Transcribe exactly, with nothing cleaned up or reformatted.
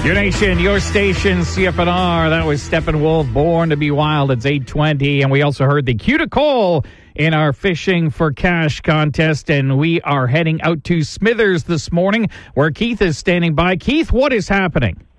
Your nation, your station, C F N R. That was Steppenwolf, Born to be Wild. It's eight twenty. And we also heard the cue to call in our Fishing for Cash contest. And we are heading out to Smithers this morning, where Keith is standing by. Keith, what is happening?